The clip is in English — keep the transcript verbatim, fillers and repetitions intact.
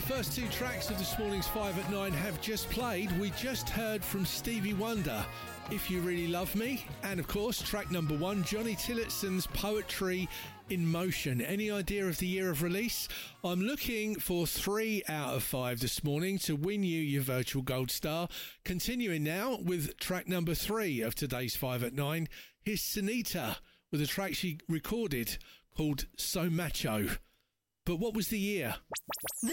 First two tracks of this morning's five at nine have just played. We just heard from Stevie Wonder, If You Really Love Me, and of course track number one, Johnny Tillotson's Poetry in Motion. Any idea of the year of release? I'm looking for three out of five this morning to win you your virtual gold star. Continuing now with track number three of today's five at nine. Here's Sunita with a track she recorded called So Macho. But what was the year?